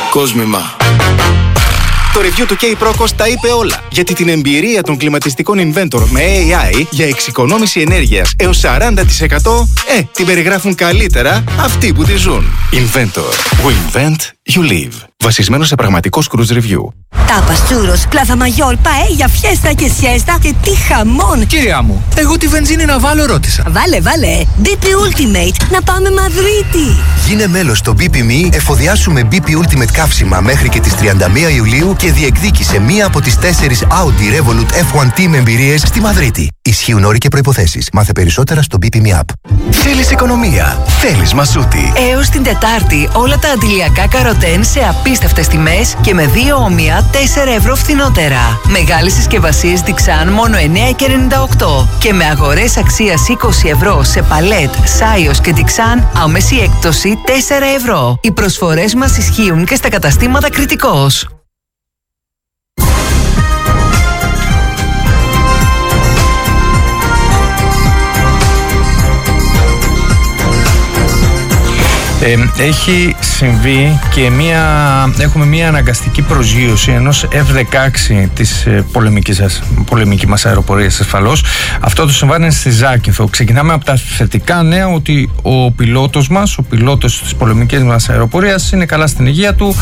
Κόσμημα. Το review του K-Procos τα είπε όλα. Γιατί την εμπειρία των κλιματιστικών Inventor με AI για εξοικονόμηση ενέργειας έως 40% την περιγράφουν καλύτερα αυτοί που τη ζουν. Inventor. We invent, you live. Βασισμένο σε πραγματικό cruise review. Τάπας, τσούρος, πλάθα μαγιόλ, παέλια, φιέστα και σιέστα και τι χαμόν! Κυρία μου, εγώ τη βενζίνη να βάλω ρώτησα. Βάλε, BP Ultimate, να πάμε Μαδρίτη! Γίνε μέλος στο BP.me, εφοδιάσου με BP Ultimate καύσιμα μέχρι και τις 31 Ιουλίου και διεκδίκησε μία από τις 4 Audi Revolut F1 Team εμπειρίες στη Μαδρίτη. Ισχύουν όροι και προϋποθέσεις. Μάθε περισσότερα στο BP.me app. Θέλεις οικονομία, θέλεις Μασούτη. Έως την Τετάρτη όλα τα αντιλιακά καροτέν σε απίστευτες τιμές και με 2 όμοια 4 ευρώ φθηνότερα. Μεγάλες συσκευασίες Dixan μόνο 9,98 και με αγορές αξίας 20 ευρώ σε παλέτ, Σάιος και Dixan άμεση έκπτωση 4 ευρώ. Οι προσφορές μας ισχύουν και στα καταστήματα Κρητικός. Έχει συμβεί και έχουμε μια αναγκαστική προσγείωση ενός F-16 της πολεμική μας αεροπορίας ασφαλώς. Αυτό το συμβάν είναι στη Ζάκυνθο. Ξεκινάμε από τα θετικά νέα ότι ο πιλότος της πολεμικής μας αεροπορίας είναι καλά στην υγεία του.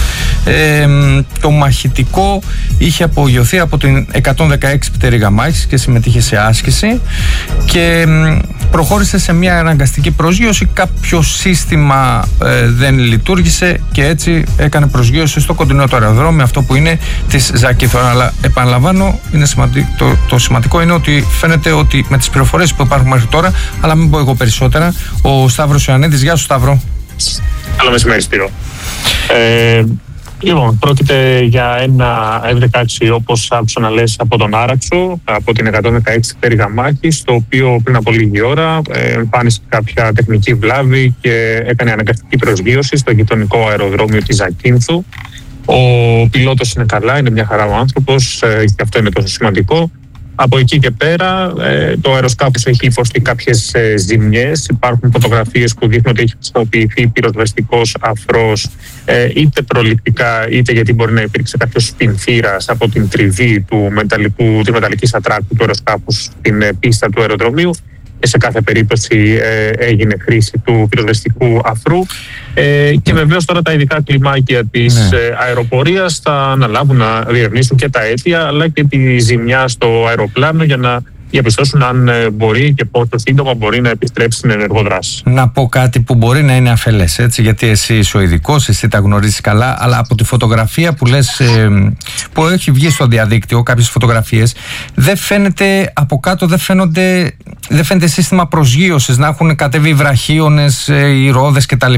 Το μαχητικό είχε απογειωθεί από την 116 πτέρυγα μάχης και συμμετείχε σε άσκηση και προχώρησε σε μια αναγκαστική προσγείωση. Κάποιο σύστημα δεν λειτουργήσε και έτσι έκανε προσγείωση στο κοντινό του αεροδρόμιο, αυτό που είναι της Ζάκυνθο. Αλλά επαναλαμβάνω, το σημαντικό είναι ότι φαίνεται ότι με τις πληροφορίες που υπάρχουν μέχρι τώρα, αλλά μην πω εγώ περισσότερα, ο Σταύρος Ιωαννίδης. Γεια σου, Σταύρο. Καλό μεσημέρι, Σπύρο. Λοιπόν, πρόκειται για ένα F-16, όπως άκουσα να λες, από τον Άραξο, από την 116 πτέρυγα μάχης, το οποίο πριν από λίγη ώρα εμφάνισε κάποια τεχνική βλάβη και έκανε αναγκαστική προσγείωση στο γειτονικό αεροδρόμιο της Ζακύνθου. Ο πιλότος είναι καλά, είναι μια χαρά ο άνθρωπος και αυτό είναι τόσο σημαντικό. Από εκεί και πέρα το αεροσκάφος έχει υποστεί κάποιες ζημιές. Υπάρχουν φωτογραφίες που δείχνουν ότι έχει χρησιμοποιηθεί πυροσβεστικός αφρός είτε προληπτικά είτε γιατί μπορεί να υπήρξε κάποιος πινθήρας από την τριβή της μεταλλικής ατράκου του αεροσκάφους στην πίστα του αεροδρομίου. Σε κάθε περίπτωση έγινε χρήση του πυροσβεστικού αφρού και βεβαίως τώρα τα ειδικά κλιμάκια της αεροπορίας θα αναλάβουν να διερευνήσουν και τα αίτια αλλά και τη ζημιά στο αεροπλάνο για να διαπιστώσουν αν μπορεί και πόσο σύντομα μπορεί να επιστρέψει στην ενεργοδράση. Να πω κάτι που μπορεί να είναι αφελές, έτσι, γιατί εσύ είσαι ο ειδικός, εσύ τα γνωρίζεις καλά, αλλά από τη φωτογραφία που λες, που έχει βγει στο διαδίκτυο, κάποιες φωτογραφίες, δεν φαίνεται από κάτω, δεν φαίνεται σύστημα προσγείωσης, να έχουν κατέβει βραχίονες, οι ρόδες κτλ.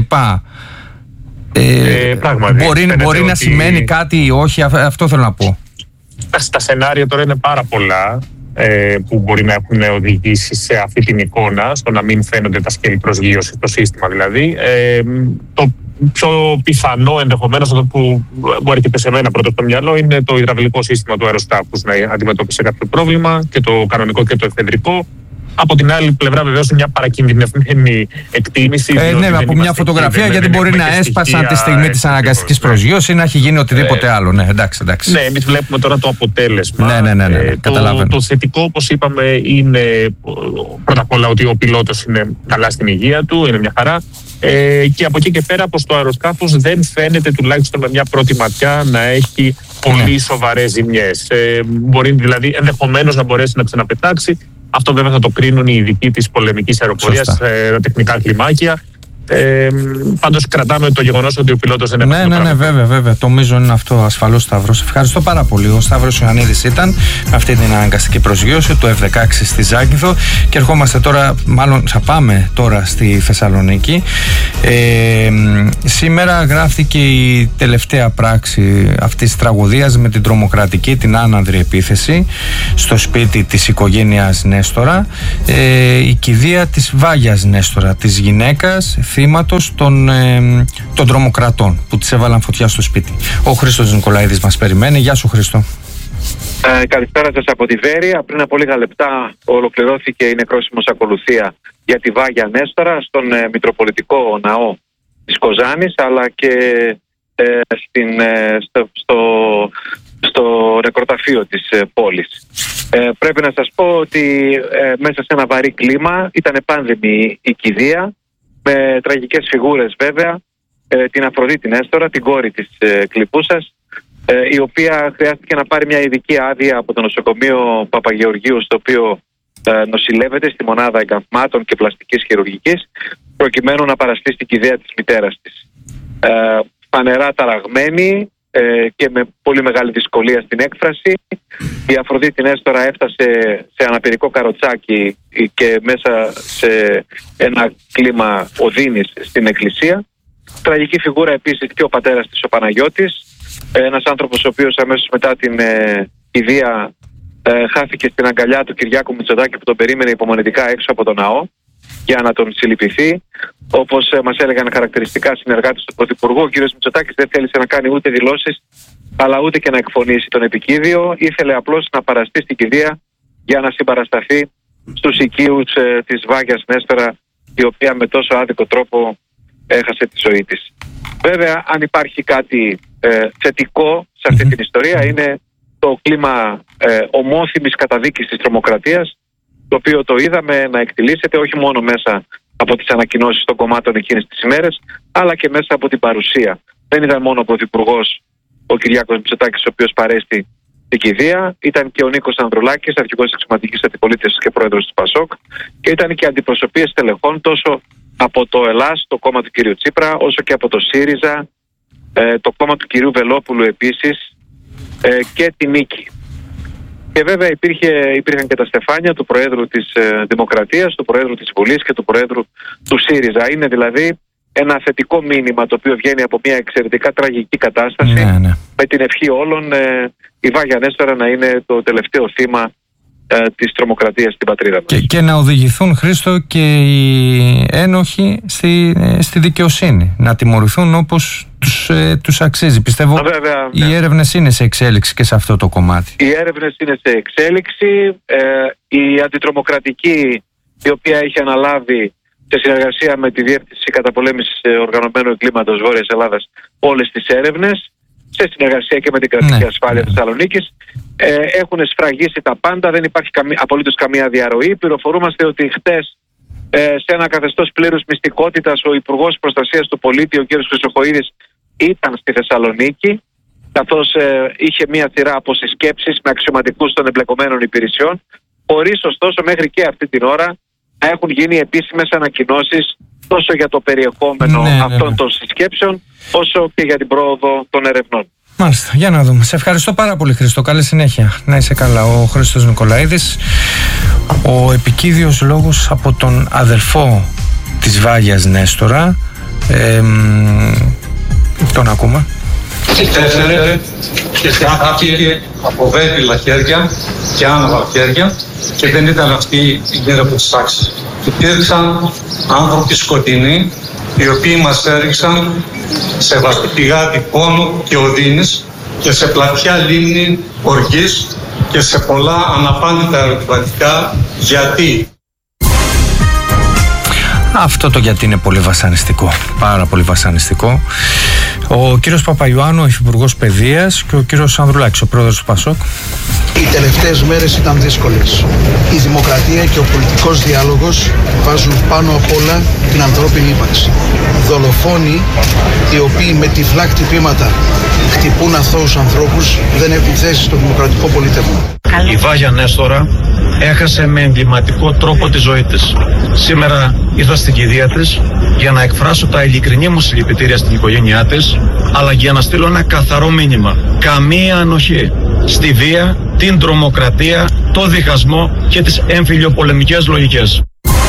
Μπορεί να σημαίνει κάτι ή όχι, αυτό θέλω να πω. Τα σενάρια τώρα είναι πάρα πολλά που μπορεί να έχουν οδηγήσει σε αυτή την εικόνα, στο να μην φαίνονται τα σκέλη προσγείωση στο σύστημα δηλαδή. Το πιο πιθανό ενδεχομένως, αυτό που μου έρχεται σε μένα πρώτο στο μυαλό, είναι το υδραυλικό σύστημα του αεροσκάφους να αντιμετώπισε κάποιο πρόβλημα, και το κανονικό και το εφεδρικό. Από την άλλη πλευρά, βεβαίως, είναι μια παρακινδυνευμένη εκτίμηση. Ναι, από μια φωτογραφία, γιατί μπορεί να έσπασαν τη στιγμή της αναγκαστικής προσγείωσης ή να έχει γίνει οτιδήποτε άλλο. Ναι, εντάξει. Ναι, εμείς βλέπουμε τώρα το αποτέλεσμα. Ναι, καταλαβαίνω. Το θετικό, όπως είπαμε, είναι πρώτα απ' όλα ότι ο πιλότος είναι καλά στην υγεία του, είναι μια χαρά. Και από εκεί και πέρα, πως το αεροσκάφος δεν φαίνεται, τουλάχιστον με μια πρώτη ματιά, να έχει πολύ σοβαρές ζημιές. Μπορεί δηλαδή ενδεχομένως να μπορέσει να ξαναπετάξει. Αυτό βέβαια θα το κρίνουν οι ειδικοί της πολεμικής αεροπορίας, τα τεχνικά κλιμάκια. Πάντως κρατάμε το γεγονός ότι ο πιλότος δεν έπαιξε. Ναι, βέβαια. Το μείζον είναι αυτό ασφαλώς, Σταύρος. Ευχαριστώ πάρα πολύ. Ο Σταύρος Ιωαννίδης ήταν με αυτή την αναγκαστική προσγείωση του F-16 στη Ζάκυνθο και ερχόμαστε τώρα, μάλλον θα πάμε τώρα στη Θεσσαλονίκη. Σήμερα γράφτηκε η τελευταία πράξη αυτής της τραγωδίας με την τρομοκρατική, την άναδρη επίθεση στο σπίτι της οικογένειας Νέστορα, η κηδεία της Βάγιας Νέστορα, της γυναίκας θύματος των τρομοκρατών που της έβαλαν φωτιά στο σπίτι. Ο Χρήστος Νικολαίδης μας περιμένει. Γεια σου, Χρήστο. Καλησπέρα σας από τη Βέρεια. Πριν από λίγα λεπτά ολοκληρώθηκε η νεκρόσιμος ακολουθία για τη Βάγια Νέστορα στον Μητροπολιτικό Ναό της Κοζάνης, αλλά και στο νεκροταφείο της πόλης. Πρέπει να σας πω ότι μέσα σε ένα βαρύ κλίμα ήταν επάνδημη η κηδεία, με τραγικές φιγούρες βέβαια, την Αφροδίτη Νέστορα, την κόρη της Κλιπούσας, η οποία χρειάστηκε να πάρει μια ειδική άδεια από το νοσοκομείο Παπαγεωργίου, στο οποίο νοσηλεύεται, στη μονάδα εγκαυμάτων και πλαστικής χειρουργικής, προκειμένου να παραστεί στην κηδεία της μητέρας της. Φανερά ταραγμένη και με πολύ μεγάλη δυσκολία στην έκφραση, η Αφροδίτη Νέστορα έφτασε σε αναπηρικό καροτσάκι και μέσα σε ένα κλίμα οδύνης στην εκκλησία. Τραγική φιγούρα επίσης και ο πατέρας της, ο Παναγιώτης, ένας άνθρωπος ο οποίος αμέσως μετά την κηδεία χάθηκε στην αγκαλιά του Κυριάκου Μητσοτάκη, που τον περίμενε υπομονετικά έξω από τον ναό για να τον συλληπιθεί. Όπως μας έλεγαν χαρακτηριστικά συνεργάτες του Πρωθυπουργού, ο κ. Μητσοτάκης δεν θέλησε να κάνει ούτε δηλώσεις αλλά ούτε και να εκφωνήσει τον επικίδιο. Ήθελε απλώς να παραστεί στην κηδεία για να συμπαρασταθεί στους οικείους της Βάγιας Νέστορα, η οποία με τόσο άδικο τρόπο έχασε τη ζωή της. Βέβαια, αν υπάρχει κάτι θετικό σε αυτή την ιστορία, είναι το κλίμα ομόθυμης καταδίκης της τρομοκρατίας, το οποίο το είδαμε να εκτιλήσεται όχι μόνο μέσα από τις ανακοινώσεις των κομμάτων εκείνες τις ημέρες, αλλά και μέσα από την παρουσία. Δεν ήταν μόνο ο Πρωθυπουργός, ο Κυριάκος Μητσοτάκης, ο οποίος παρέστη στην κηδεία, ήταν και ο Νίκος Ανδρουλάκης, αρχηγός εξωματικής αντιπολίτευσης και πρόεδρος του ΠΑΣΟΚ, και ήταν και αντιπροσωπείες στελεχών τόσο από το ΕΛΑΣ, το κόμμα του κ. Τσίπρα, όσο και από το ΣΥΡΙΖΑ, το κόμμα του κ. Βελόπουλου επίσης, και τη Νίκη. Και βέβαια υπήρχαν και τα στεφάνια του Προέδρου της Δημοκρατίας, του Προέδρου της Βουλής και του Προέδρου του ΣΥΡΙΖΑ. Είναι δηλαδή ένα θετικό μήνυμα το οποίο βγαίνει από μια εξαιρετικά τραγική κατάσταση, με την ευχή όλων η Βάγια Νέστορα να είναι το τελευταίο θύμα της τρομοκρατίας στην πατρίδα μας. Και να οδηγηθούν, Χρήστο, και οι ένοχοι στη δικαιοσύνη, να τιμωρηθούν όπως τους αξίζει. Πιστεύω βέβαια, οι έρευνες είναι σε εξέλιξη και σε αυτό το κομμάτι. Οι έρευνες είναι σε εξέλιξη. Η αντιτρομοκρατική, η οποία έχει αναλάβει σε συνεργασία με τη Διεύθυνση Καταπολέμησης Οργανωμένου Εγκλήματος Βόρειας Ελλάδας όλες τις έρευνες, σε συνεργασία και με την κρατική ασφάλεια Θεσσαλονίκης, έχουν σφραγίσει τα πάντα, δεν υπάρχει απολύτως καμία διαρροή. Πληροφορούμαστε ότι χτες σε ένα καθεστώς πλήρους μυστικότητας ο Υπουργός Προστασίας του Πολίτη, ο κ. Χρυσοχοΐδης, ήταν στη Θεσσαλονίκη, καθώς είχε μια σειρά από συσκέψεις με αξιωματικούς των εμπλεκομένων υπηρεσιών, χωρίς ωστόσο μέχρι και αυτή την ώρα να έχουν γίνει επίσημες ανακοινώσεις τόσο για το περιεχόμενο αυτών των συσκέψεων, όσο και για την πρόοδο των ερευνών. Μάλιστα, για να δούμε. Σε ευχαριστώ πάρα πολύ, Χρήστο. Καλή συνέχεια. Να είσαι καλά. Ο Χρήστος Νικολαίδης, ο επικίδιος λόγος από τον αδελφό της Βάγιας Νέστορα. Τον ακούμε. Έφερε και χάθηκε από βέτυλα χέρια και άναβα χέρια, και δεν ήταν αυτή η μοίρα που της άξιζε. Υπήρξαν άνθρωποι σκοτεινοί, οι οποίοι μας έριξαν σε βαστιπηγάτη πόνου και οδύνης και σε πλατιά λίμνη οργής και σε πολλά αναπάντητα ερωτηματικά γιατί. Αυτό το γιατί είναι πολύ βασανιστικό, πάρα πολύ βασανιστικό. Ο κύριος Παπαϊωάννου, ο Υφυπουργός Παιδείας, και ο κύριος Ανδρουλάκης, ο πρόεδρος του ΠΑΣΟΚ. Οι τελευταίες μέρες ήταν δύσκολες. Η δημοκρατία και ο πολιτικός διάλογος βάζουν πάνω απ' όλα την ανθρώπινη ύπαρξη. Δολοφόνοι, οι οποίοι με τυφλά χτυπήματα χτυπούν αθώους ανθρώπους, δεν έχουν θέση στο δημοκρατικό πολίτευμα. Η Βάγια Νέστορα έχασε με εγκληματικό τρόπο τη ζωή της. Σήμερα ήρθα στην κηδεία της για να εκφράσω τα ειλικρινή μου συλληπιτήρια στην οικογένειά της, αλλά για να στείλω ένα καθαρό μήνυμα. Καμία ανοχή στη βία, την τρομοκρατία, το διχασμό και τις εμφυλιοπολεμικές λογικές.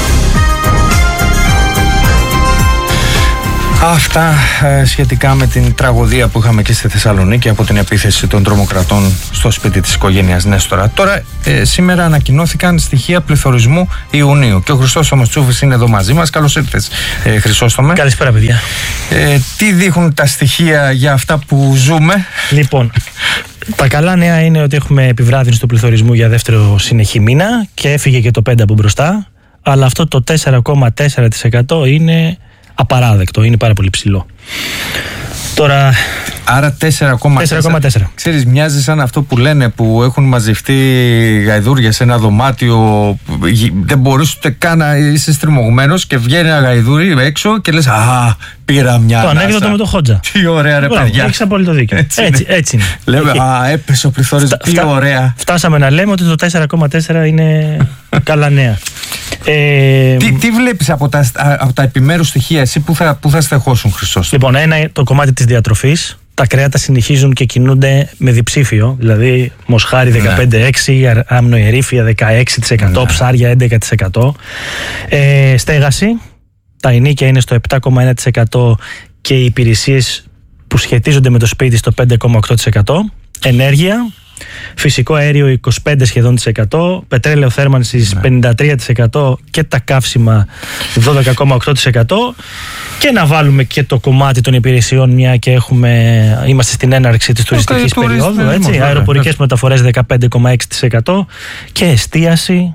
Αυτά σχετικά με την τραγωδία που είχαμε και στη Θεσσαλονίκη από την επίθεση των τρομοκρατών στο σπίτι της οικογένειας Νέστορα. Τώρα, σήμερα ανακοινώθηκαν στοιχεία πληθωρισμού Ιουνίου και ο Χρυσόστομος Τσούφης είναι εδώ μαζί μας. Καλώς ήρθες, Χρυσόστομε. Καλησπέρα, παιδιά. Τι δείχνουν τα στοιχεία για αυτά που ζούμε? Λοιπόν, τα καλά νέα είναι ότι έχουμε επιβράδυνση του πληθωρισμού για δεύτερο συνεχή μήνα και έφυγε και το 5 από μπροστά, αλλά αυτό το 4,4% είναι απαράδεκτο, είναι πάρα πολύ ψηλό. Τώρα, Άρα 4,4. Ξέρεις, μοιάζει σαν αυτό που λένε που έχουν μαζευτεί γαϊδούρια σε ένα δωμάτιο. Δεν μπορείς ούτε καν να είσαι στριμωγμένος και βγαίνει ένα γαϊδούρι έξω και λες «Α, πήρα μια ανάσα». Το ανέκδοτο με το Χότζα. Τι ωραία, ρε παιδιά. Έχεις απόλυτο δίκιο. Έτσι είναι. Λέμε «Α, έπεσε ο πληθωρισμός». Τι ωραία. Φτάσαμε να λέμε ότι το 4,4 είναι καλά νέα. Τι βλέπεις από τα επιμέρους στοιχεία, εσύ που θα στεχώσουν, Χριστός? Λοιπόν, ένα είναι το κομμάτι της διατροφής. Τα κρέατα συνεχίζουν και κινούνται με διψήφιο, δηλαδή μοσχάρι 15-6, αμνοερήφια 16%, ψάρια 11%. Στέγαση, τα ενίκια είναι στο 7,1% και οι υπηρεσίες που σχετίζονται με το σπίτι στο 5,8%. Ενέργεια, φυσικό αέριο 25 σχεδόν %, πετρέλαιο θέρμανσης 53% και τα καύσιμα 12,8%. Και να βάλουμε και το κομμάτι των υπηρεσιών, μια και είμαστε στην έναρξη της τουριστικής περίοδου, αεροπορικές μεταφορές 15,6% και εστίαση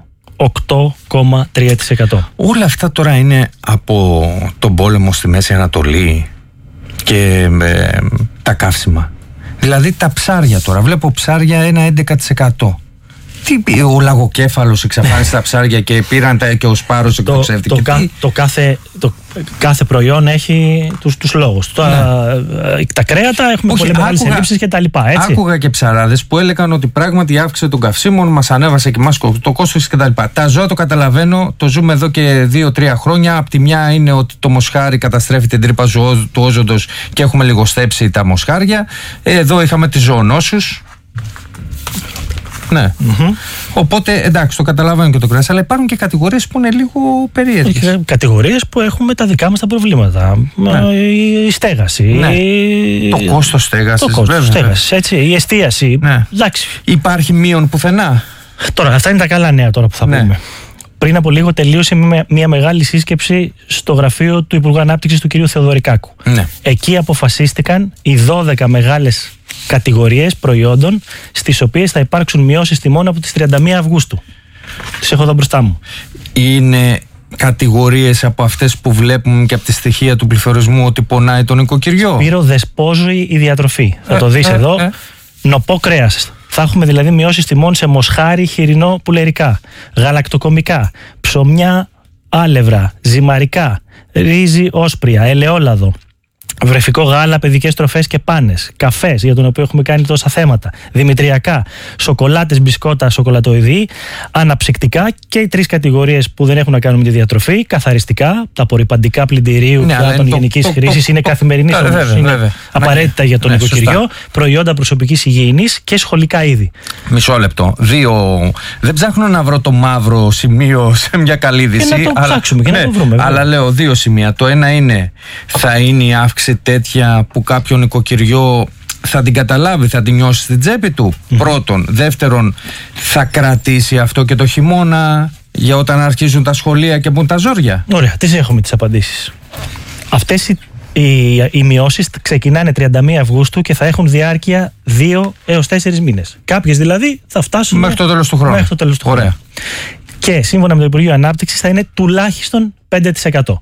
8,3%. Όλα αυτά τώρα είναι από τον πόλεμο στη Μέση Ανατολή και τα καύσιμα. Δηλαδή τα ψάρια τώρα. Βλέπω ψάρια ένα 11%. Τι, ο λαγοκέφαλος εξαφάνισε τα ψάρια και πήραν και ο σπάρος εκτοξεύτηκε. Το κάθε προϊόν έχει τους λόγους. Τα κρέατα έχουμε πολύ μεγάλες ελλείψεις και τα λοιπά. Έτσι. Άκουγα και ψαράδες που έλεγαν ότι πράγματι η αύξηση των καυσίμων μας ανέβασε και μας το κόστος και τα λοιπά. Τα ζώα το καταλαβαίνω, το ζούμε εδώ και 2-3 χρόνια. Απ' τη μια είναι ότι το μοσχάρι καταστρέφει την τρύπα του όζοντος και έχουμε λιγοστέψει τα μοσχάρια. Εδώ είχαμε τις ζωονόσους. Ναι. Οπότε εντάξει, το καταλαβαίνω και το κρέας, αλλά υπάρχουν και κατηγορίες που είναι λίγο περίεργες. Κατηγορίες που έχουμε τα δικά μας τα προβλήματα. Η στέγαση. Το κόστος στέγασης. Έτσι, η εστίαση. Εντάξει. Υπάρχει μείον πουθενά. Τώρα, αυτά είναι τα καλά νέα τώρα που θα πούμε. Πριν από λίγο τελείωσε μια μεγάλη σύσκεψη στο γραφείο του Υπουργού Ανάπτυξης του κ. Θεοδωρικάκου. Εκεί αποφασίστηκαν οι 12 μεγάλες κατηγορίες προϊόντων στις οποίες θα υπάρξουν μειώσεις τιμών από τις 31 Αυγούστου. Τις έχω εδώ μπροστά μου. Είναι κατηγορίες από αυτές που βλέπουμε και από τη στοιχεία του πληθωρισμού ότι πονάει το νοικοκυριό? Σπύρο, δεσπόζωη η διατροφή. Θα το δεις εδώ. Νοπό κρέας. Θα έχουμε δηλαδή μειώσεις τιμών σε μοσχάρι, χοιρινό, πουλερικά, γαλακτοκομικά, ψωμιά, άλευρα, ζυμαρικά, ρύζι, όσπρια, ελαιόλαδο, βρεφικό γάλα, παιδικές τροφές και πάνες, καφές, για τον οποίο έχουμε κάνει τόσα θέματα, δημητριακά, σοκολάτες, μπισκότα, σοκολατοειδή, αναψυκτικά και οι 3 κατηγορίες που δεν έχουν να κάνουν με τη διατροφή, καθαριστικά, τα απορριπαντικά πλυντηρίου, των γενικής χρήσης, είναι καθημερινή είναι απαραίτητα για τον νοικοκυριό, προϊόντα προσωπικής υγιεινής και σχολικά είδη. Μισό λεπτό. Δεν ψάχνω να βρω το μαύρο σημείο σε μια καλή είδηση. Να το ψάξουμε και να το βρούμε. Αλλά λέω 2 σημεία. Το ένα είναι, θα είναι η αύξηση τέτοια που κάποιο νοικοκυριό θα την καταλάβει, θα την νιώσει στην τσέπη του. Πρώτον. Δεύτερον, θα κρατήσει αυτό και το χειμώνα για όταν αρχίζουν τα σχολεία και μπουν τα ζόρια? Ωραία, τις έχουμε τις απαντήσεις. Αυτές οι μειώσεις ξεκινάνε 31 Αυγούστου και θα έχουν διάρκεια 2 έως 4 μήνες. Κάποιες δηλαδή θα φτάσουν μέχρι το τέλος του χρόνου. Ωραία. Και σύμφωνα με το Υπουργείο Ανάπτυξης θα είναι τουλάχιστον 5%.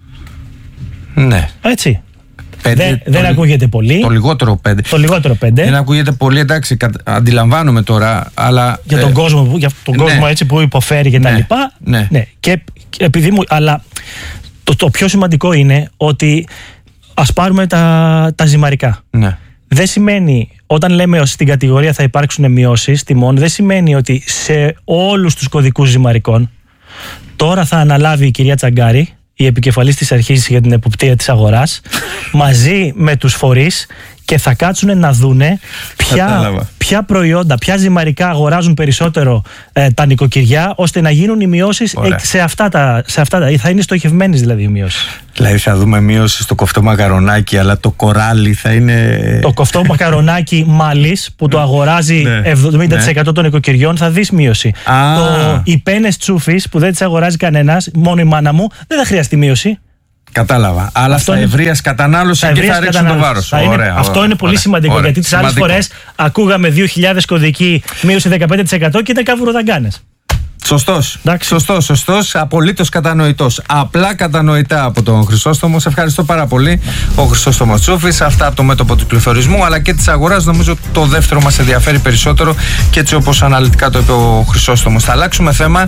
Ναι. Έτσι. Δεν ακούγεται πολύ. Το λιγότερο 5. Δεν ακούγεται πολύ, εντάξει, αντιλαμβάνομαι τώρα, αλλά. Για τον κόσμο, έτσι που υποφέρει και τα λοιπά. Ναι. Και επειδή αλλά το πιο σημαντικό είναι ότι ας πάρουμε τα ζυμαρικά. Ναι. Δεν σημαίνει, όταν λέμε ότι στην κατηγορία θα υπάρξουν μειώσεις τιμών, δεν σημαίνει ότι σε όλους τους κωδικούς ζυμαρικών τώρα θα αναλάβει η κυρία Τσαγκάρη, η επικεφαλής της αρχής για την εποπτεία της αγοράς, μαζί με τους φορείς και θα κάτσουν να δούνε ποια προϊόντα, ποια ζυμαρικά αγοράζουν περισσότερο τα νοικοκυριά, ώστε να γίνουν οι μειώσεις σε αυτά θα είναι στοχευμένες δηλαδή οι μειώσεις. Δηλαδή θα δούμε μείωση στο κοφτό μακαρονάκι, αλλά το κοράλι θα είναι. Το κοφτό μακαρονάκι Μάλης που το αγοράζει 70% των νοικοκυριών θα δεις μείωση. Οι πένες τσούφης που δεν τις αγοράζει κανένας, μόνο η μάνα μου, δεν θα χρειαστεί μείωση. Κατάλαβα. Αλλά στα ευρείας κατανάλωση εκεί θα ρίξουν το βάρος. Αυτό είναι πολύ σημαντικό, γιατί τις άλλες φορές ακούγαμε 2.000 κωδικοί, μείωση 15% και ήταν καβουροδαγκάνες. Σωστός, απολύτως κατανοητός. Απλά κατανοητά από τον Χρυσόστομο. Σε ευχαριστώ πάρα πολύ. Ο Χρυσόστομος Τσούφης. Αυτά από το μέτωπο του πληθωρισμού αλλά και της αγοράς. Νομίζω το δεύτερο μας ενδιαφέρει περισσότερο και έτσι όπως αναλυτικά το είπε ο Χρυσόστομος. Θα αλλάξουμε θέμα.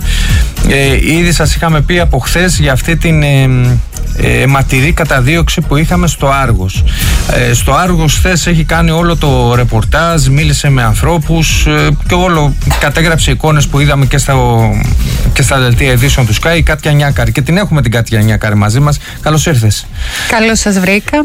Ήδη σας είχαμε πει από χθες για αυτή την αιματηρή καταδίωξη που είχαμε στο Άργος. Στο Άργος χθες έχει κάνει όλο το ρεπορτάζ, μίλησε με ανθρώπους και όλο κατέγραψε εικόνες που είδαμε και στα δελτία ειδήσεων του Sky, η Κάτια Νιάκαρη. Και την έχουμε την Κάτια Νιάκαρη μαζί μας. Καλώς ήρθες. Καλώς σας βρήκα.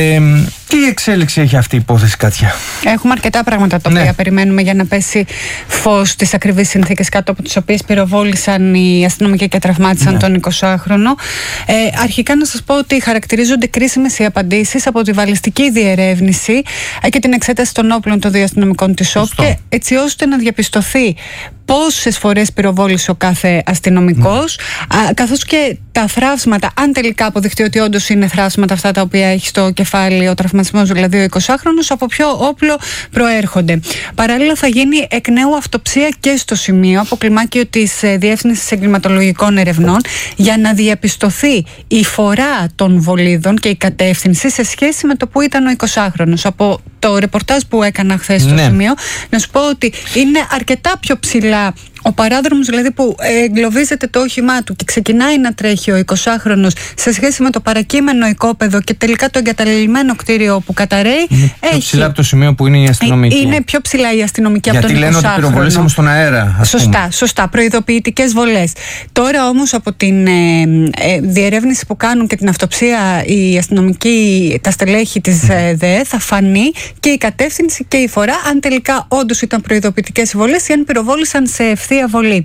Τι εξέλιξη έχει αυτή η υπόθεση, Κάτια? Έχουμε αρκετά πράγματα τα οποία περιμένουμε για να πέσει φως στις ακριβείς συνθήκες κάτω από τις οποίες πυροβόλησαν οι αστυνομικοί και τραυμάτισαν τον 20χρονο. Αρχικά να σας πω ότι χαρακτηρίζονται κρίσιμες οι απαντήσεις από τη βαλιστική διερεύνηση και την εξέταση των όπλων των δύο αστυνομικών της ΟΠΚΕ, έτσι ώστε να διαπιστωθεί πόσες φορές πυροβόλησε ο κάθε αστυνομικός, καθώς και τα θραύσματα, αν τελικά αποδειχτεί ότι όντως είναι θραύσματα αυτά τα οποία έχει στο κεφάλι ο τραυματισμός, δηλαδή ο 20χρονος, από ποιο όπλο προέρχονται. Παράλληλα θα γίνει εκ νέου αυτοψία και στο σημείο από κλιμάκιο της Διεύθυνσης Εγκληματολογικών Ερευνών για να διαπιστωθεί η φορά των βολίδων και η κατεύθυνση σε σχέση με το που ήταν ο 20χρονος. Από το ρεπορτάζ που έκανα χθες στο σημείο, να σου πω ότι είναι αρκετά πιο ψηλά ο παράδρομος, δηλαδή που εγκλωβίζεται το όχημά του και ξεκινάει να τρέχει ο 20χρονος σε σχέση με το παρακείμενο οικόπεδο και τελικά το εγκαταλελειμμένο κτίριο που καταραίει. Είναι πιο ψηλά από το σημείο που είναι η αστυνομική. Είναι πιο ψηλά η αστυνομική από τον 20χρονο. Γιατί λένε ότι πυροβολήσαμε στον αέρα, ας πούμε. Σωστά. Προειδοποιητικές βολές. Τώρα όμως από την διερεύνηση που κάνουν και την αυτοψία οι αστυνομικοί, τα στελέχη της ΔΕ, θα φανεί και η κατεύθυνση και η φορά, αν τελικά όντως ήταν προειδοποιητικές βολές ή αν πυροβόλησαν σε ευθεία βολή.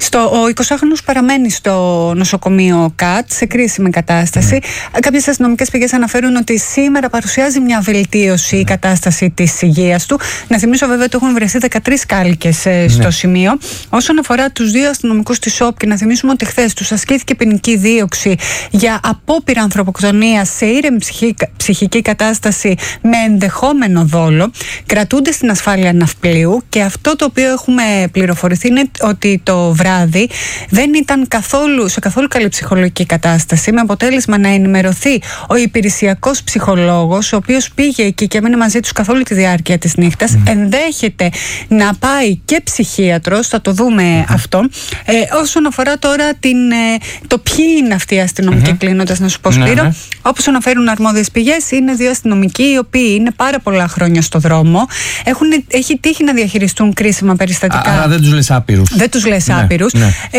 Ο 20χρονος παραμένει στο νοσοκομείο ΚΑΤ σε κρίσιμη κατάσταση. Κάποιες αστυνομικές πηγές αναφέρουν ότι σήμερα παρουσιάζει μια βελτίωση η κατάσταση της υγείας του. Να θυμίσω βέβαια ότι έχουν βρεθεί 13 κάλικες στο σημείο. Όσον αφορά τους δύο αστυνομικούς της ΟΠΚΕ, να θυμίσουμε ότι χθες τους ασκήθηκε ποινική δίωξη για απόπειρα ανθρωποκτονία σε ήρεμη ψυχική κατάσταση με ενδεχόμενο δόλο. Κρατούνται στην ασφάλεια ναυπλίου και αυτό το οποίο έχουμε πληροφορηθεί είναι ότι το βράδυ δεν ήταν σε καθόλου καλή ψυχολογική κατάσταση, με αποτέλεσμα να ενημερωθεί ο υπηρεσιακός ψυχολόγος, ο οποίος πήγε εκεί και έμενε μαζί τους καθ' όλη τη διάρκεια της νύχτας. Ενδέχεται να πάει και ψυχίατρος, θα το δούμε αυτό. Όσον αφορά τώρα το ποιοι είναι αυτοί οι αστυνομικοί, κλείνοντας να σου πω, Σπύρο, όπως αναφέρουν αρμόδιες πηγές, είναι δύο αστυνομικοί οι οποίοι είναι πάρα πολλά χρόνια στο δρόμο, έχει τύχει να διαχειριστούν κρίσιμα περιστατικά. Άρα δεν τους λες άπειρους. Δεν τους λες άπειρους.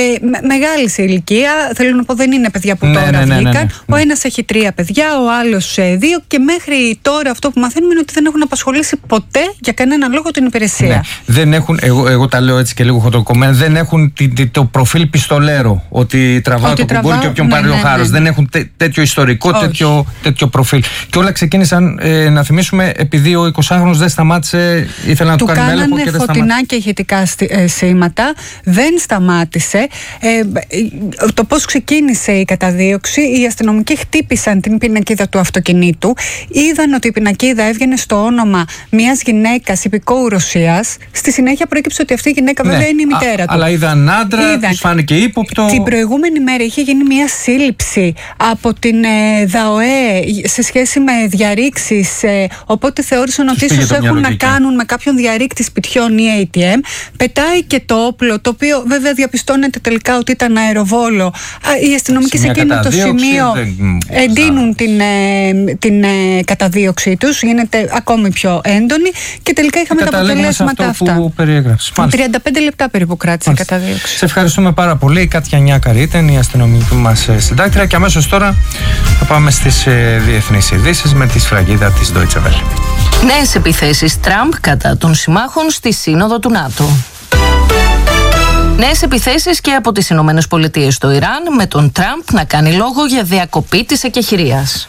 Μεγάλη σε ηλικία, θέλω να πω, δεν είναι παιδιά που τώρα βγήκαν. Ο ένας έχει 3 παιδιά, ο άλλος 2 και μέχρι τώρα αυτό που μαθαίνουμε είναι ότι δεν έχουν απασχολήσει ποτέ για κανένα λόγο την υπηρεσία. Ναι. Δεν έχουν, εγώ τα λέω έτσι και λίγο χοντροκομμένα, δεν έχουν το προφίλ πιστολέρο, ότι τραβάω το κουμπούρι και όποιον πάρει ο χάρος. Δεν έχουν τέτοιο ιστορικό, τέτοιο προφίλ. Και όλα ξεκίνησαν, να θυμίσουμε, επειδή ο 20χρονος δεν σταμάτησε, ήθελε να του κάνει έλεγχο και δεν σταμάτησε. Φωτεινά και ηχητικά σήματα, δεν σταμάτησε. Το πώς ξεκίνησε η καταδίωξη, οι αστυνομικοί χτύπησαν την πινακίδα του αυτοκινήτου, είδαν ότι η πινακίδα έβγαινε στο όνομα μιας γυναίκας υπηκόου Ρωσίας. Στη συνέχεια προέκυψε ότι αυτή η γυναίκα βέβαια είναι η μητέρα του. Αλλά είδαν άντρα, τους φάνηκε ύποπτο. Την προηγούμενη μέρα είχε γίνει μια σύλληψη από την ΔΑΟΕ σε σχέση με διαρρήξεις, οπότε θεώρησαν ότι ίσως έχουν να κάνουν με κάποιον διαρρήκτη σπιτιών ή ATM. Πετάει και το όπλο, το οποίο βέβαια διαπιστώνεται τελικά ότι ήταν αεροβόλο. Οι αστυνομικοί σε εκείνο το σημείο εντείνουν την καταδίωξή τους, γίνεται ακόμη πιο έντονη και τελικά είχαμε τα αποτελέσματα αυτά. Που 35 λεπτά περίπου κράτησε η καταδίωξη. Σε ευχαριστούμε πάρα πολύ. Η Κάτια Νιάκαρη ήταν η αστυνομική μας συντάκτρια και αμέσως τώρα θα πάμε στις διεθνείς ειδήσεις με τη σφραγίδα της Deutsche Welle. Νέες επιθέσεις Τραμπ κατά των συμμάχων στη Σύνοδο του ΝΑΤΟ. Νέες επιθέσεις και από τις Ηνωμένες Πολιτείες στο Ιράν, με τον Τραμπ να κάνει λόγο για διακοπή της εκεχηρίας.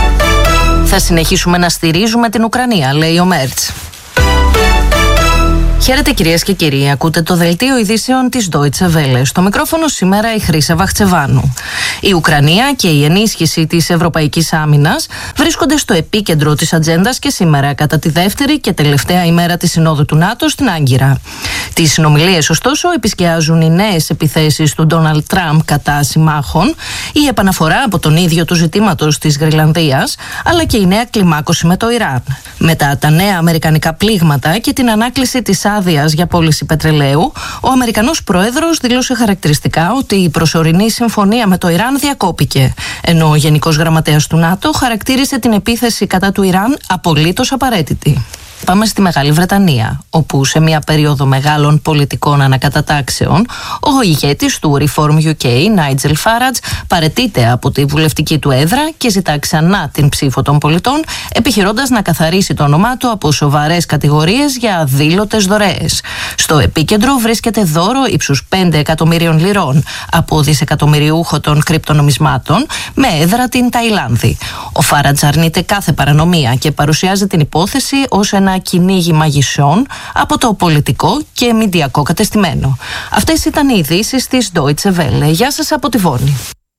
Θα συνεχίσουμε να στηρίζουμε την Ουκρανία, λέει ο Μέρτς. Χαίρετε κυρίες και κύριοι, ακούτε το δελτίο ειδήσεων της Deutsche Welle. Στο μικρόφωνο σήμερα η Χρύσα Βαχτσεβάνου. Η Ουκρανία και η ενίσχυση της ευρωπαϊκής άμυνας βρίσκονται στο επίκεντρο της ατζέντας και σήμερα κατά τη δεύτερη και τελευταία ημέρα της Συνόδου του ΝΑΤΟ στην Άγκυρα. Τις συνομιλίες ωστόσο επισκιάζουν οι νέες επιθέσεις του Ντόναλντ Τραμπ κατά συμμάχων, η επαναφορά από τον ίδιο του ζητήματος της Γροιλανδίας, αλλά και η νέα κλιμάκωση με το Ιράν. Μετά τα νέα αμερικανικά πλήγματα και την ανάκληση της άδειας για πώληση πετρελαίου, ο Αμερικανός πρόεδρος δήλωσε χαρακτηριστικά ότι η προσωρινή συμφωνία με το Ιράν διακόπηκε, ενώ ο Γενικός Γραμματέας του ΝΑΤΟ χαρακτήρισε την επίθεση κατά του Ιράν απολύτως απαραίτητη. Πάμε στη Μεγάλη Βρετανία, όπου σε μια περίοδο μεγάλων πολιτικών ανακατατάξεων, ο ηγέτης του Reform UK, Nigel Farage, παραιτείται από τη βουλευτική του έδρα και ζητά ξανά την ψήφο των πολιτών, επιχειρώντας να καθαρίσει το όνομά του από σοβαρές κατηγορίες για αδήλωτες δωρεές. Στο επίκεντρο βρίσκεται δώρο ύψους 5 εκατομμύριων λιρών από δισεκατομμυριούχο των κρυπτονομισμάτων με έδρα την Ταϊλάνδη. Ο Farage αρνείται κάθε παρανομία και παρουσιάζει την υπόθεση ως ένα κυνήγι μαγισσών από το πολιτικό και μηντιακό κατεστημένο. Αυτές ήταν οι ειδήσεις της Deutsche Welle. Γεια σας από τη Βόνη.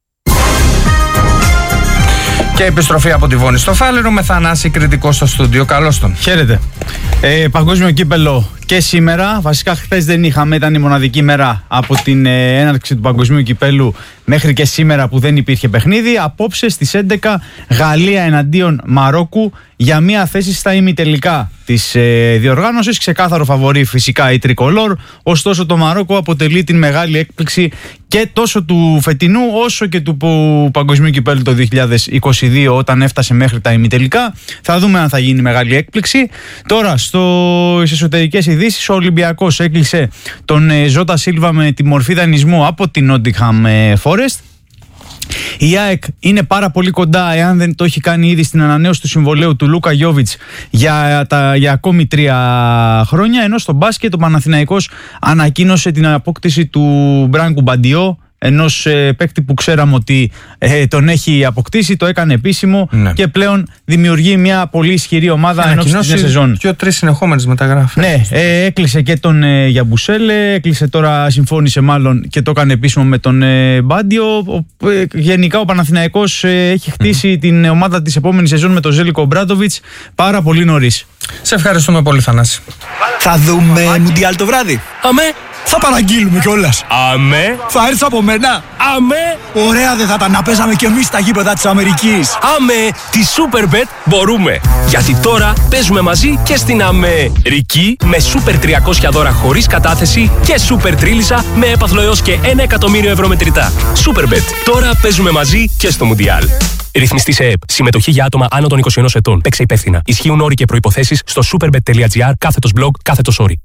Και επιστροφή από τη Βόνη στο Φάλαιρο με Θανάση Κρητικό στο στούντιο. Καλώς τον. Χαίρετε. Παγκόσμιο κύπελο και σήμερα. Βασικά χθες δεν είχαμε, ήταν η μοναδική μέρα από την έναρξη του παγκοσμίου κυπέλου μέχρι και σήμερα που δεν υπήρχε παιχνίδι. Απόψε στις 11 Γαλλία εναντίον Μαρόκου για μια θέση στα ημιτελικά της διοργάνωσης. Ξεκάθαρο φαβορί φυσικά η Τρικολόρ. Ωστόσο το Μαρόκο αποτελεί την μεγάλη έκπληξη και τόσο του φετινού όσο και του παγκοσμίου κυπέλου το 2022 όταν έφτασε μέχρι τα ημιτελικά. Θα δούμε αν θα γίνει μεγάλη έκπληξη. Τώρα στις εσωτερικές ειδήσεις, ο Ολυμπιακός έκλεισε τον Ζώτα Σίλβα με τη μορφή δανεισμού από την Nottingham Forest. Η ΑΕΚ είναι πάρα πολύ κοντά, εάν δεν το έχει κάνει ήδη, στην ανανέωση του συμβολαίου του Λούκα Γιόβιτς για ακόμη 3 χρόνια. Ενώ στο μπάσκετ ο Παναθηναϊκός ανακοίνωσε την απόκτηση του Μπράνκου Μπαντιό, ενός παίκτη που ξέραμε ότι τον έχει αποκτήσει, το έκανε επίσημο και πλέον δημιουργεί μια πολύ ισχυρή ομάδα ενός της νέας σεζόν. 2-3 συνεχόμενες μεταγράφες. Ναι, έκλεισε και τον Γιαμπουσέλε, έκλεισε τώρα, συμφώνησε μάλλον και το έκανε επίσημο με τον Μπάντιο. Γενικά ο Παναθηναϊκός έχει χτίσει την ομάδα της επόμενης σεζόν με τον Ζέλικο Μπράντοβιτς πάρα πολύ νωρίς. Σε ευχαριστούμε πολύ, Θανάση. Θα δούμε Μουντιάλ το βράδυ. Αμέ. Θα παραγγείλουμε κιόλας. Αμέ. Θα έρθεις από μένα. Αμέ. Ωραία δεν θα ήταν να παίζαμε κι εμείς στα γήπεδα της Αμερικής. Αμέ. Τη Superbet μπορούμε. Γιατί τώρα παίζουμε μαζί και στην Αμερική με Super 300 δώρα χωρίς κατάθεση και Super Τρίλισσα με έπαθλο έως και 1 εκατομμύριο ευρώ μετρητά. Superbet. Τώρα παίζουμε μαζί και στο Μουντιάλ. Ρυθμιστή σε ΕΕΠ. Συμμετοχή για άτομα άνω των 21 ετών. Παίξε υπεύθυνα. Ισχύουν όροι και προϋποθέσεις στο superbet.gr/blog/.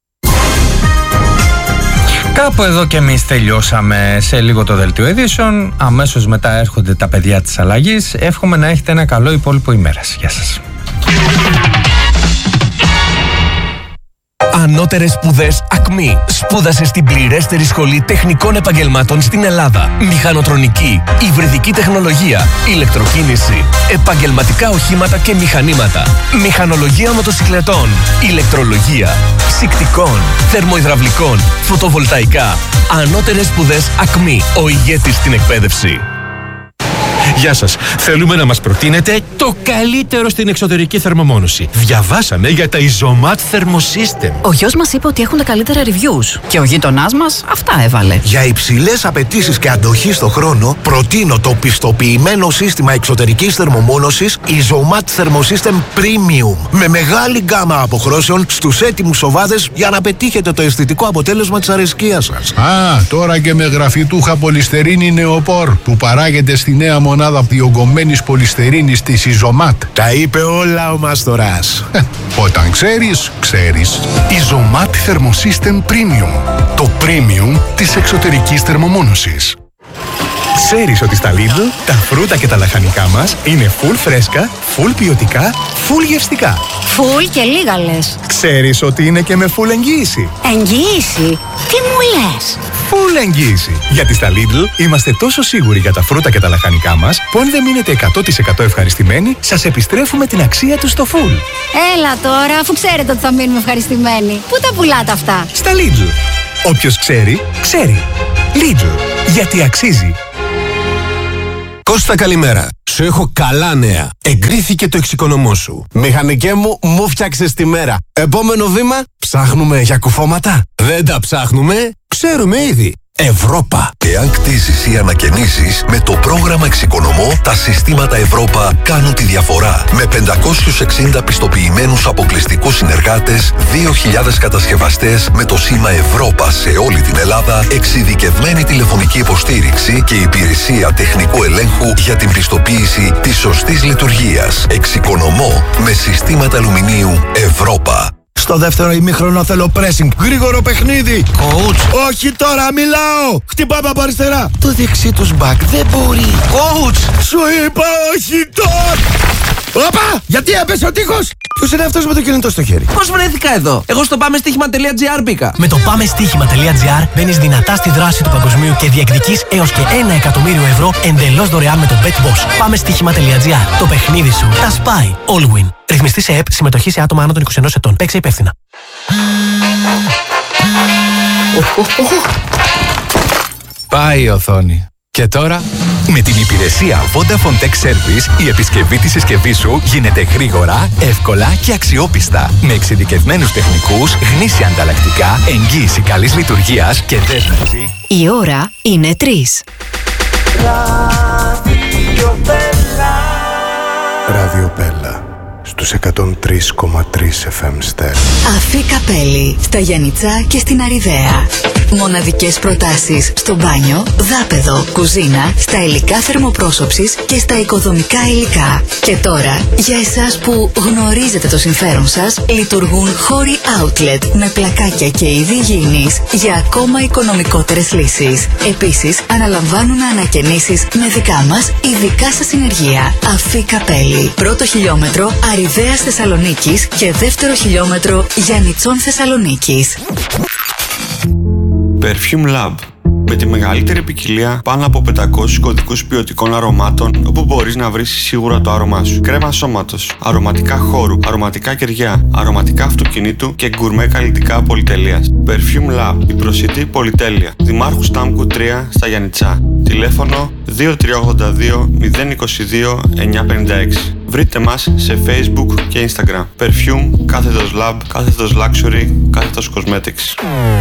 Κάπου εδώ και εμείς τελειώσαμε σε λίγο το δελτίο ειδήσεων. Αμέσως μετά έρχονται τα παιδιά της αλλαγής. Εύχομαι να έχετε ένα καλό υπόλοιπο ημέρας. Γεια σας. Ανώτερες σπουδές ΑΚΜΗ. Σπούδασε στην πληρέστερη σχολή τεχνικών επαγγελμάτων στην Ελλάδα. Μηχανοτρονική, υβριδική τεχνολογία, ηλεκτροκίνηση, επαγγελματικά οχήματα και μηχανήματα, μηχανολογία μοτοσυκλετών, ηλεκτρολογία, ψυκτικών, θερμοϊδραυλικών, φωτοβολταϊκά. Ανώτερες σπουδές ΑΚΜΗ. Ο ηγέτης στην εκπαίδευση. Γεια σας. Θέλουμε να μας προτείνετε το καλύτερο στην εξωτερική θερμομόνωση. Διαβάσαμε για τα Isomat Thermosystem. Ο γιος μας είπε ότι έχουν τα καλύτερα reviews. Και ο γείτονάς μας αυτά έβαλε. Για υψηλές απαιτήσεις και αντοχή στο χρόνο, προτείνω το πιστοποιημένο σύστημα εξωτερικής θερμομόνωσης Isomat Thermosystem Premium. Με μεγάλη γκάμα αποχρώσεων στους έτοιμους σοβάδες για να πετύχετε το αισθητικό αποτέλεσμα της αρεσκίας σας. Τώρα και με γραφιτούχα πολυστερίνη νεοπόρ που παράγεται στη νέα μονάδα διογκωμένης πολυστερίνης της Isomat. Τα είπε όλα ο Μάστορας. Όταν ξέρεις, ξέρεις. Isomat Thermosystem Premium. Το premium της εξωτερικής θερμομόνωσης. Ξέρεις ότι στα Lidl τα φρούτα και τα λαχανικά μας είναι full φρέσκα, full ποιοτικά, full γευστικά. Full και λίγα λες. Ξέρεις ότι είναι και με full εγγύηση. Εγγύηση? Τι μου λες? Full εγγύηση. Γιατί στα Lidl είμαστε τόσο σίγουροι για τα φρούτα και τα λαχανικά μας που αν δεν μείνετε 100% ευχαριστημένοι, σας επιστρέφουμε την αξία τους στο full. Έλα τώρα, αφού ξέρετε ότι θα μείνουμε ευχαριστημένοι. Πού τα πουλάτε αυτά? Στα Lidl. Όποιος ξέρει, ξέρει. Lidl. Γιατί αξίζει. Κώστα, καλημέρα. Σου έχω καλά νέα. Εγκρίθηκε το εξοικονομώ σου. Μηχανικέ μου φτιάξες τη μέρα. Επόμενο βήμα, ψάχνουμε για κουφώματα. Δεν τα ψάχνουμε, ξέρουμε ήδη. Ευρώπα. Εάν κτίζεις ή ανακαινήσεις, με το πρόγραμμα Εξοικονομώ, τα συστήματα Ευρώπα κάνουν τη διαφορά. Με 560 πιστοποιημένους αποκλειστικούς συνεργάτες, 2.000 κατασκευαστές με το σήμα Ευρώπα σε όλη την Ελλάδα, εξειδικευμένη τηλεφωνική υποστήριξη και υπηρεσία τεχνικού ελέγχου για την πιστοποίηση της σωστής λειτουργίας. Εξοικονομώ με συστήματα αλουμινίου Ευρώπα. Στο δεύτερο ημίχρονο θέλω pressing. Γρήγορο παιχνίδι. Coach. Όχι τώρα, μιλάω. Χτυπάμε από αριστερά. Το δεξί τους μπακ δεν μπορεί. Coach. Σου είπα όχι τώρα. Όπα! Γιατί έπεσε ο τείχος! Ποιος είναι αυτός με το κινητό στο χέρι? Πώς βρέθηκα εδώ? Εγώ στο πάμεστοίχημα.gr μπήκα. Με το πάμεστοίχημα.gr μπαίνεις δυνατά στη δράση του παγκοσμίου και διεκδικείς έως και 1 εκατομμύριο ευρώ εντελώς δωρεάν με το BetBoss. Πάμεστοίχημα.gr. Το παιχνίδι σου τα σπάει. All win. Ρυθμιστή σε ΕΠ, συμμετοχή σε άτομα άνω των 21 ετών. Παίξε υπεύθυνα. Πάει η οθόνη. Και τώρα, με την υπηρεσία Vodafone Tech Service, η επισκευή της συσκευής σου γίνεται γρήγορα, εύκολα και αξιόπιστα. Με εξειδικευμένους τεχνικούς, γνήσια ανταλλακτικά, εγγύηση καλής λειτουργίας και δέσμευση. Η ώρα είναι 3. Radio Bella στους 103,3 FM Ster. Αφή Καπέλη, στα Γιαννιτσά και στην Αριδαία. Μοναδικές προτάσεις στο μπάνιο, δάπεδο, κουζίνα, στα υλικά θερμοπρόσωψης και στα οικοδομικά υλικά. Και τώρα, για εσάς που γνωρίζετε το συμφέρον σας, λειτουργούν χώροι outlet με πλακάκια και είδη υγιεινής για ακόμα οικονομικότερες λύσεις. Επίσης, αναλαμβάνουν ανακαινήσεις με δικά μας ειδικά σας συνεργεία. Αφή Καπέλη, πρώτο χιλιόμετρο Αριδαίας Θεσσαλονίκης και δεύτερο χιλιόμετρο Γιαννιτσών Θεσσαλονίκης. Perfume Lab. Με τη μεγαλύτερη ποικιλία πάνω από 500 κωδικούς ποιοτικών αρωμάτων, όπου μπορείς να βρεις σίγουρα το άρωμά σου. Κρέμα σώματος, αρωματικά χώρου, αρωματικά κεριά, αρωματικά αυτοκινήτου και γκουρμέ καλλιτικά πολυτελείας. Perfume Lab, η προσιτή πολυτέλεια. Δημάρχου Στάμκου 3 στα Γιαννιτσά. Τηλέφωνο 2382 022 956. Βρείτε μας σε Facebook και Instagram. Perfume, κάθετος Lab, κάθετος Luxury, κάθετος Cosmetics.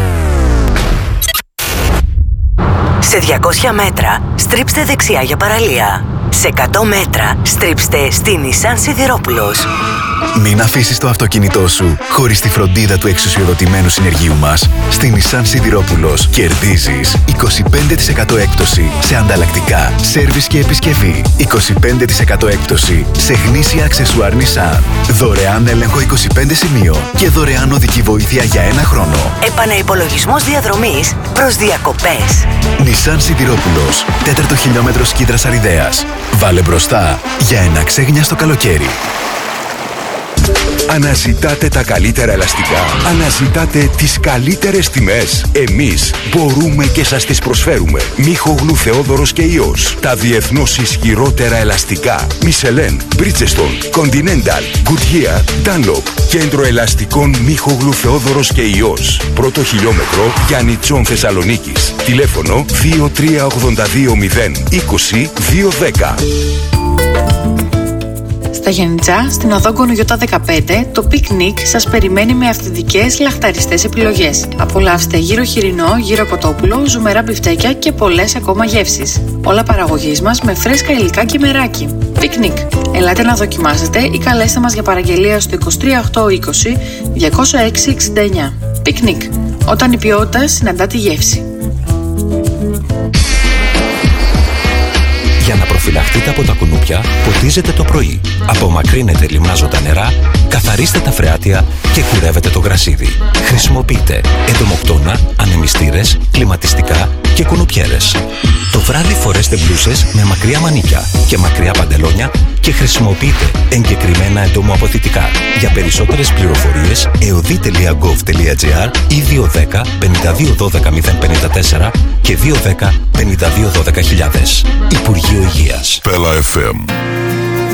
Σε 200 μέτρα, στρίψτε δεξιά για παραλία. Σε 100 μέτρα, στρίψτε στη Nissan Σιδηρόπουλος. Μην αφήσεις το αυτοκίνητό σου χωρίς τη φροντίδα του εξουσιοδοτημένου συνεργείου μας. Στη Nissan Σιδηρόπουλος κερδίζεις 25% έκπτωση σε ανταλλακτικά, σέρβις και επισκευή. 25% έκπτωση σε γνήσια αξεσουάρ Nissan. Δωρεάν έλεγχο 25 σημείων και δωρεάν οδική βοήθεια για 1 χρόνο. Επαναυπολογισμός διαδρομής προς διακοπές. Nissan Σιδηρόπουλος, 4ο χιλιόμετρο Σκίδρας Αριδαίας. Βάλε μπροστά για ένα ξέγνιαστο καλοκαίρι. Αναζητάτε τα καλύτερα ελαστικά. Αναζητάτε τις καλύτερες τιμές. Εμείς μπορούμε και σας τις προσφέρουμε. Μίχογλου Θεόδωρος και Ιός. Τα διεθνώς ισχυρότερα ελαστικά. Michelin, Bridgestone, Continental, Goodyear, Dunlop. Κέντρο ελαστικών Μίχογλου Θεόδωρος και Ιός. Πρώτο χιλιόμετρο Γιαννιτσών Θεσσαλονίκης. Τηλέφωνο 2382 020 210. Στα Γιαννιτσά, στην οδό Γκονογιώτα 15, το πικνίκ σας περιμένει με αυθεντικές λαχταριστές επιλογές. Απολαύστε γύρο χοιρινό, γύρο κοτόπουλο, ζουμερά μπιφτέκια και πολλές ακόμα γεύσεις. Όλα παραγωγής μας με φρέσκα υλικά και μεράκι. Πικνίκ. Ελάτε να δοκιμάσετε ή καλέστε μας για παραγγελία στο 23820 206 69. Πικνίκ. Όταν η ποιότητα συναντά τη γεύση. Για να προφυλαχτείτε από τα κουνούπια, ποτίζετε το πρωί. Απομακρύνετε λιμνάζοντα νερά, καθαρίστε τα φρεάτια και κουρεύετε το γρασίδι. Χρησιμοποιείτε εντομοκτώνα, ανεμιστήρες, κλιματιστικά και κουνουπιέρες. Το βράδυ φορέστε μπλούσες με μακριά μανίκια και μακριά παντελόνια και χρησιμοποιείτε εγκεκριμένα εντομοαποθητικά. Για περισσότερες πληροφορίες, eodi.gov.gr ή 210 52 12 054 και 210 52 12 000. Υπουργείο Υγείας. Πέλα FM.